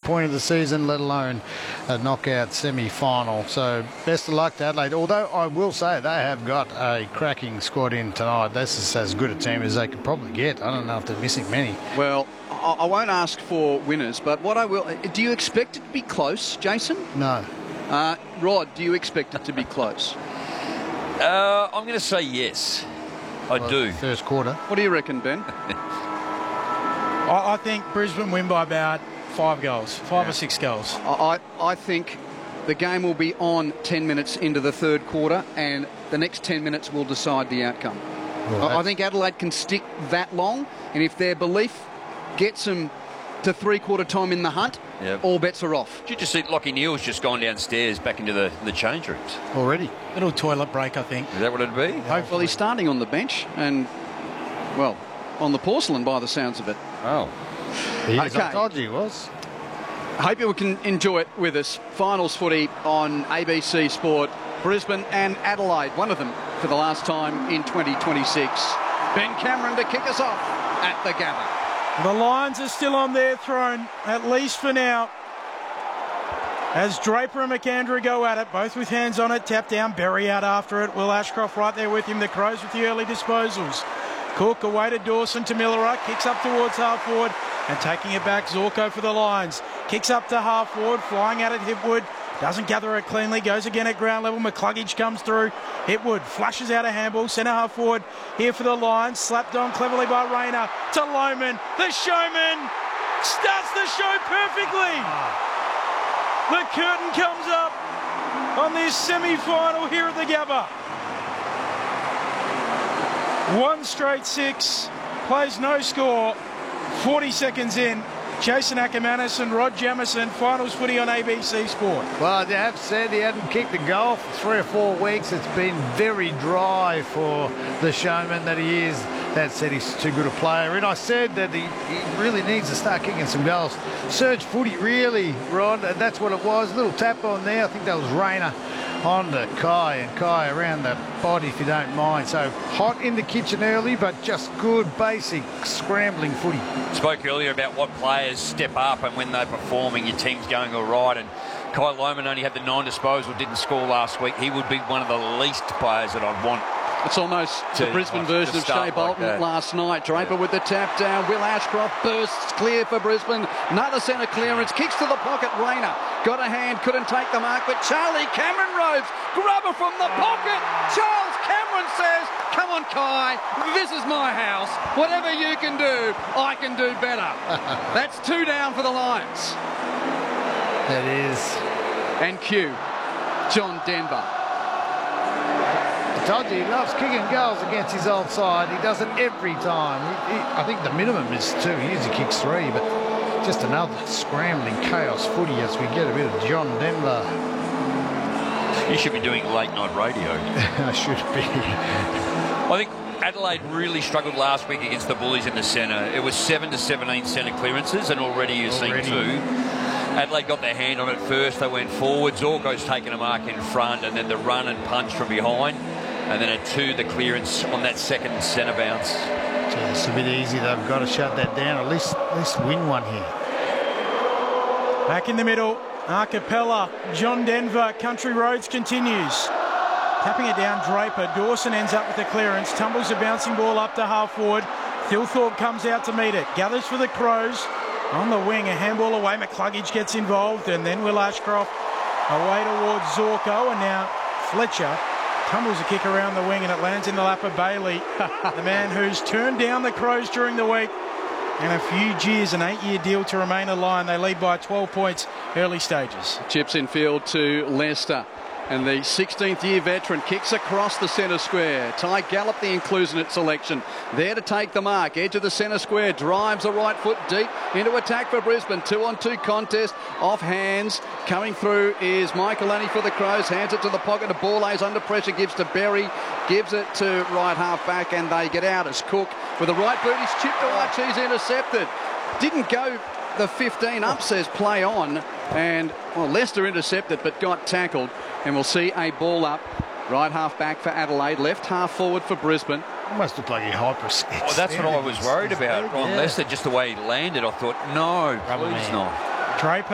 point of the season, let alone a knockout semi-final. So best of luck to Adelaide. Although I will say they have got a cracking squad in tonight. This is as good a team as they could probably get. I don't know if they're missing many. Well, I won't ask for winners, but what I will... Do you expect it to be close, Jason? No. Rod, do you expect it to be close? I'm going to say yes. I do. First quarter. What do you reckon, Ben? I think Brisbane win by about 5 goals, 5 or 6 goals. I think the game will be on 10 minutes into the third quarter, and the next 10 minutes will decide the outcome. Well, I think Adelaide can stick that long, and if their belief gets them to three-quarter time in the hunt, all bets are off. Did you just see Lachie Neale's just gone downstairs back into the change rooms? Already. Little toilet break, I think. Is that what it'd be? Well, he's starting on the bench and, well, on the porcelain by the sounds of it. Oh. I told you he was. I hope you can enjoy it with us. Finals footy on ABC Sport. Brisbane and Adelaide, one of them for the last time in 2026. Ben Cameron to kick us off at the Gabba. The Lions are still on their throne, at least for now. As Draper and McAndrew go at it, both with hands on it, tap down, Berry out after it. Will Ashcroft right there with him. The Crows with the early disposals. Cook away to Dawson to Miller, kicks up towards half forward and taking it back, Zorko for the Lions. Kicks up to half forward, flying at it, Hipwood. Doesn't gather it cleanly, goes again at ground level. McCluggage comes through. Hipwood flushes out a handball, centre half forward here for the Lions. Slapped on cleverly by Rayner to Lohman. The showman starts the show perfectly. The curtain comes up on this semi-final here at the Gabba. 1 straight 6, plays no score, 40 seconds in. Jason Ackermanis and Rod Jamieson, finals footy on ABC Sport. Well, they have said he hadn't kicked a goal for 3 or 4 weeks. It's been very dry for the showman that he is. That said, he's too good a player. And I said that he really needs to start kicking some goals. Surge footy, really, Rod. And that's what it was. A little tap on there. I think that was Rayner on to Kai, and Kai around the body, if you don't mind. So hot in the kitchen early, but just good, basic, scrambling footy. Spoke earlier about what players step up and when they're performing, your team's going all right. And Kai Lohman only had the 9 disposal, didn't score last week. He would be one of the least players that I'd want. It's almost the Brisbane version of Shea Bolton last night. Draper with the tap down. Will Ashcroft bursts clear for Brisbane. Another centre clearance. Kicks to the pocket. Rayner got a hand. Couldn't take the mark. But Charlie Cameron Rhodes. Grubber from the pocket. Charles Cameron says, come on, Kai. This is my house. Whatever you can do, I can do better. That's 2 down for the Lions. That is. And Q. John Denver. I told you, he loves kicking goals against his old side. He does it every time. I think the minimum is 2. He usually kicks 3, but just another scrambling chaos footy as we get a bit of John Denver. You should be doing late night radio. I should be. I think Adelaide really struggled last week against the Bullies in the centre. It was 7 to 17 centre clearances, and already you've seen 2. Adelaide got their hand on it first. They went forward. Zorko's taken a mark in front, and then the run and punch from behind. And then at 2, the clearance on that second centre bounce. It's a bit easy. They've got to shut that down. At least win one here. Back in the middle, Arcapella, John Denver, Country Roads continues. Tapping it down, Draper. Dawson ends up with the clearance. Tumbles a bouncing ball up to half forward. Thilthorpe comes out to meet it. Gathers for the Crows. On the wing, a handball away. McCluggage gets involved. And then Will Ashcroft away towards Zorko. And now Fletcher tumbles a kick around the wing and it lands in the lap of Bailey, the man who's turned down the Crows during the week. And a few jeers, an 8-year deal to remain a Lion. They lead by 12 points early stages. Chips in field to Leicester. And the 16th-year veteran kicks across the centre square. Ty Gallup, the inclusion at selection. There to take the mark. Edge of the centre square. Drives a right foot deep into attack for Brisbane. 2-on-2 contest. Off hands. Coming through is Michael Annie for the Crows. Hands it to the pocket of Borlase under pressure. Gives to Berry. Gives it to right half back. And they get out as Cook with the right boot. He's chipped to Archie's intercepted. Didn't go the 15 up, says play on. And, well, Leicester intercepted but got tackled. And we'll see a ball up. Right half back for Adelaide. Left half forward for Brisbane. Must look like he hyper. Well, that's what I was worried about on Leicester, just the way he landed. I thought, no, please not. Draper